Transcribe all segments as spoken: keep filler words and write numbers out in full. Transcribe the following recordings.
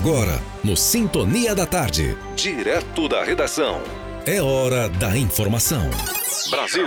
Agora, no Sintonia da Tarde, direto da redação. É hora da informação. Brasil.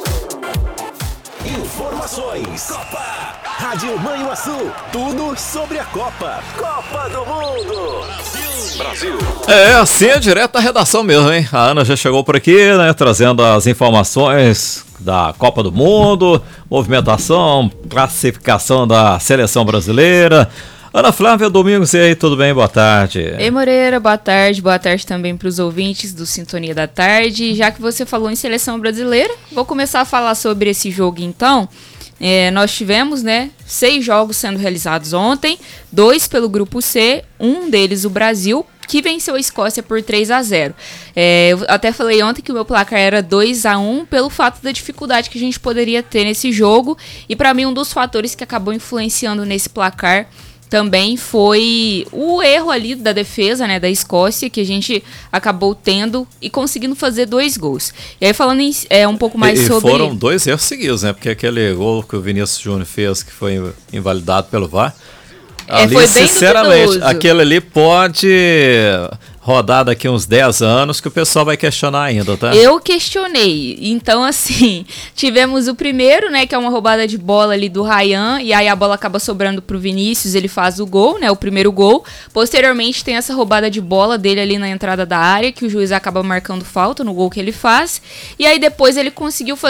Informações. Copa. Rádio Manhuaçu. Tudo sobre a Copa. Copa do Mundo. Brasil. Brasil. É, assim é direto da redação mesmo, hein? A Ana já chegou por aqui, né? Trazendo as informações da Copa do Mundo, movimentação, classificação da seleção brasileira. Ana Flávia Domingos, e aí, tudo bem? Boa tarde. Ei, Moreira, boa tarde. Boa tarde também para os ouvintes do Sintonia da Tarde. Já que você falou em seleção brasileira, vou começar a falar sobre esse jogo então. É, nós tivemos, né, seis jogos sendo realizados ontem, dois pelo Grupo C, um deles o Brasil, que venceu a Escócia por três a zero. É, eu até falei ontem que o meu placar era dois a um pelo fato da dificuldade que a gente poderia ter nesse jogo, e para mim um dos fatores que acabou influenciando nesse placar também foi o erro ali da defesa, né, da Escócia, que a gente acabou tendo e conseguindo fazer dois gols. E aí falando em, é, um pouco mais e, sobre... E foram dois erros seguidos, né, porque aquele gol que o Vinícius Júnior fez, que foi invalidado pelo V A R, é, ali, foi bem sinceramente, duvidoso. Aquele ali pode rodar daqui uns dez anos que o pessoal vai questionar ainda, tá? Eu questionei. Então, assim, tivemos o primeiro, né, que é uma roubada de bola ali do Ryan, e aí a bola acaba sobrando pro Vinícius, ele faz o gol, né, o primeiro gol. Posteriormente tem essa roubada de bola dele ali na entrada da área, que o juiz acaba marcando falta no gol que ele faz. E aí depois ele conseguiu fazer